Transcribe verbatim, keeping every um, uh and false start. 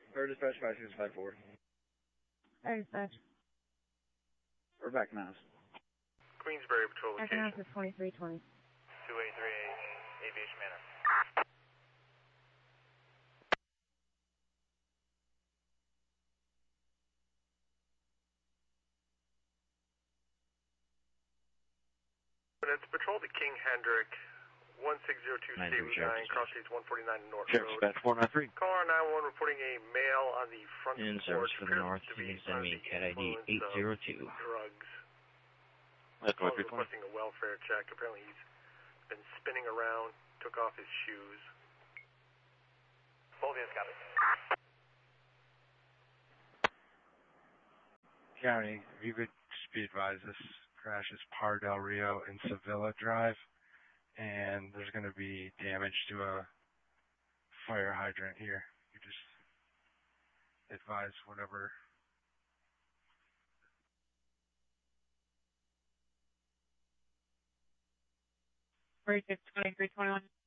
Or dispatch five six five four. Hey, dispatch. We're back now. Queensbury Patrol location. Economics is twenty-three twenty. two eight three eight, Aviation Manor. It's Patrol to King Hendrick, one six zero two State Route nine, Cross Streets one forty-nine North Sheriff Road. Dispatch four nine three. Caller nine one one reporting a male on the front In porch. service for the appears north, to you be can send me under the cat I D influence eight zero two. of Drugs. That's Caller twenty-three twenty. requesting a welfare check. Apparently he's been spinning around, took off his shoes. Fulvius, got it. County, if you could just be advised, this crash is Par del Rio and Sevilla Drive, and there's going to be damage to a fire hydrant here. You just advise whatever. Three six twenty three twenty one.